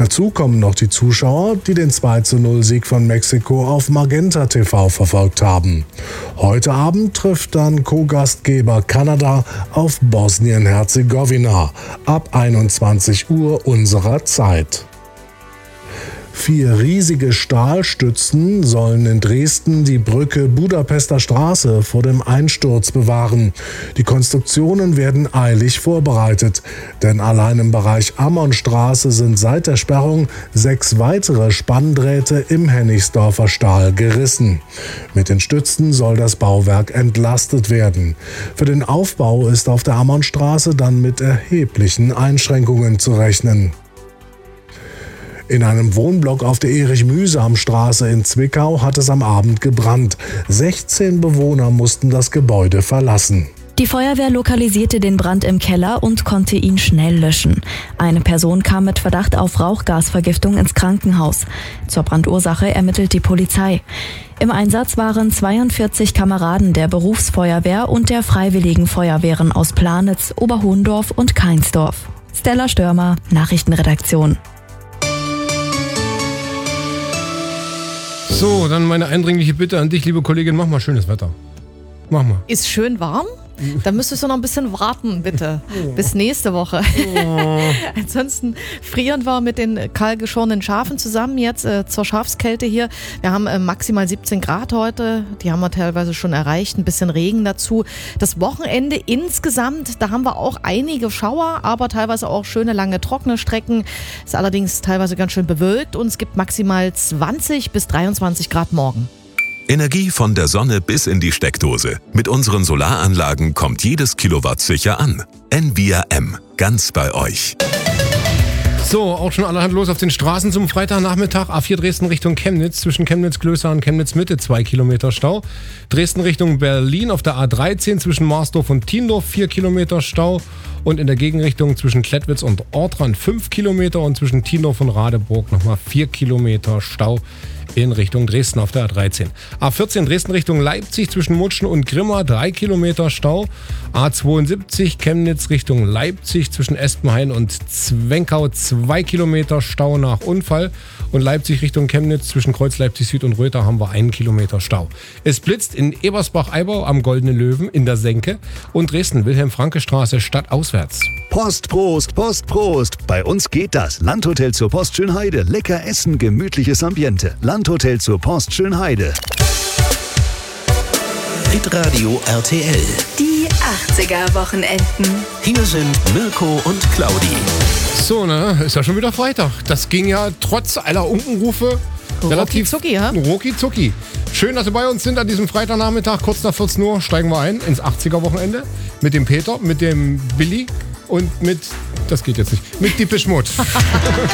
Dazu kommen noch die Zuschauer, die den 2:0-Sieg von Mexiko auf Magenta TV verfolgt haben. Heute Abend trifft dann Co-Gastgeber Kanada auf Bosnien-Herzegowina ab 21 Uhr unserer Zeit. 4 riesige Stahlstützen sollen in Dresden die Brücke Budapester Straße vor dem Einsturz bewahren. Die Konstruktionen werden eilig vorbereitet, denn allein im Bereich Ammonstraße sind seit der Sperrung 6 weitere Spanndrähte im Hennigsdorfer Stahl gerissen. Mit den Stützen soll das Bauwerk entlastet werden. Für den Aufbau ist auf der Ammonstraße dann mit erheblichen Einschränkungen zu rechnen. In einem Wohnblock auf der Erich-Mühsam-Straße in Zwickau hat es am Abend gebrannt. 16 Bewohner mussten das Gebäude verlassen. Die Feuerwehr lokalisierte den Brand im Keller und konnte ihn schnell löschen. Eine Person kam mit Verdacht auf Rauchgasvergiftung ins Krankenhaus. Zur Brandursache ermittelt die Polizei. Im Einsatz waren 42 Kameraden der Berufsfeuerwehr und der Freiwilligen Feuerwehren aus Planitz, Oberhohendorf und Kainsdorf. Stella Störmer, Nachrichtenredaktion. So, dann meine eindringliche Bitte an dich, liebe Kollegin, mach mal schönes Wetter. Mach mal. Ist schön warm? Da müsstest du noch ein bisschen warten, bitte. Bis nächste Woche. Ansonsten frieren wir mit den kahlgeschorenen Schafen zusammen jetzt zur Schafskälte hier. Wir haben maximal 17 Grad heute. Die haben wir teilweise schon erreicht. Ein bisschen Regen dazu. Das Wochenende insgesamt, da haben wir auch einige Schauer, aber teilweise auch schöne lange trockene Strecken. Ist allerdings teilweise ganz schön bewölkt und es gibt maximal 20 bis 23 Grad morgen. Energie von der Sonne bis in die Steckdose. Mit unseren Solaranlagen kommt jedes Kilowatt sicher an. Envia M. Ganz bei euch. So, auch schon allerhand los auf den Straßen zum Freitagnachmittag. A4 Dresden Richtung Chemnitz, zwischen Chemnitz-Klößer und Chemnitz-Mitte 2 Kilometer Stau. Dresden Richtung Berlin auf der A13 zwischen Marsdorf und Tiendorf 4 Kilometer Stau. Und in der Gegenrichtung zwischen Klettwitz und Ortrand 5 Kilometer und zwischen Tiendorf und Radeburg nochmal 4 Kilometer Stau in Richtung Dresden auf der A13. A14 Dresden Richtung Leipzig zwischen Mutschen und Grimma 3 Kilometer Stau. A72 Chemnitz Richtung Leipzig zwischen Espenhain und Zwenkau 2 Kilometer Stau nach Unfall. Und Leipzig Richtung Chemnitz zwischen Kreuz Leipzig Süd und Röther haben wir 1 Kilometer Stau. Es blitzt in Ebersbach-Eibau am Goldenen Löwen in der Senke und Dresden Wilhelm-Franke-Straße stadtauswärts. Post, Prost, Post, Prost. Bei uns geht das. Landhotel zur Post Schönheide. Lecker essen, gemütliches Ambiente. Landhotel zur Post Schönheide. Hitradio RTL. Die 80er-Wochenenden. Hier sind Mirko und Claudi. So, ist ja schon wieder Freitag. Das ging ja trotz aller Unkenrufe relativ rucki-zucki. Schön, dass Sie bei uns sind an diesem Freitagnachmittag. Kurz nach 14 Uhr steigen wir ein ins 80er-Wochenende. Mit dem Peter, mit dem Billy und mit, das geht jetzt nicht, mit Depeche Mode.